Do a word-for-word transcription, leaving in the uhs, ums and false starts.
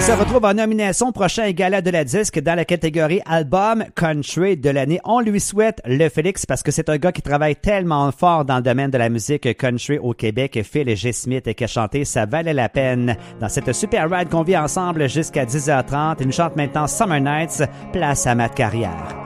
se retrouve en nomination prochain gala de la disque dans la catégorie Album Country de l'année. On lui souhaite le Félix parce que c'est un gars qui travaille tellement fort dans le domaine de la musique country au Québec. Phil G. Smith qui a chanté Ça valait la peine dans cette super ride qu'on vit ensemble jusqu'à dix heures trente. Il nous chante maintenant Summer Nights, place à ma carrière.